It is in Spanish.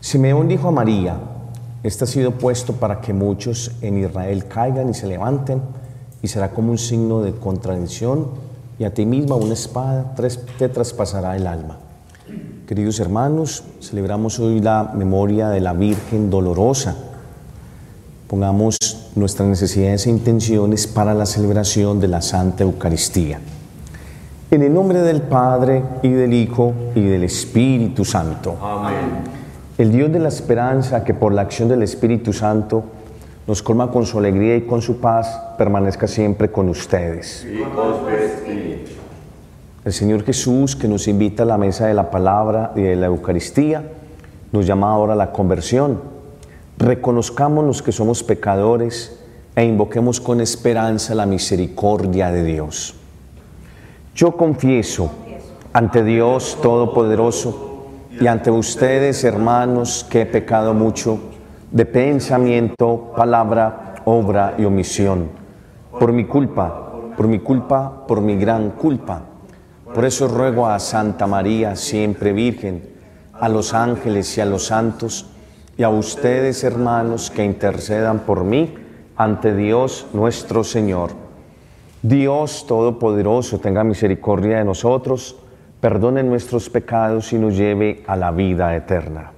Simeón dijo a María: este ha sido puesto para que muchos en Israel caigan y se levanten, y será como un signo de contradicción, y a ti misma una espada te traspasará el alma. Queridos hermanos, celebramos hoy la memoria de la Virgen Dolorosa. Pongamos nuestras necesidades e intenciones para la celebración de la Santa Eucaristía. En el nombre del Padre, y del Hijo, y del Espíritu Santo. Amén. El Dios de la esperanza, que por la acción del Espíritu Santo nos colma con su alegría y con su paz, permanezca siempre con ustedes. Y con su espíritu. El Señor Jesús, que nos invita a la mesa de la palabra y de la Eucaristía, nos llama ahora a la conversión. Reconozcámonos que somos pecadores e invoquemos con esperanza la misericordia de Dios. Yo confieso ante Dios Todopoderoso y ante ustedes, hermanos, que he pecado mucho de pensamiento, palabra, obra y omisión, por mi culpa, por mi gran culpa. Por eso ruego a Santa María, siempre Virgen, a los ángeles y a los santos, y a ustedes, hermanos, que intercedan por mí ante Dios nuestro Señor. Dios Todopoderoso, tenga misericordia de nosotros, perdone nuestros pecados y nos lleve a la vida eterna.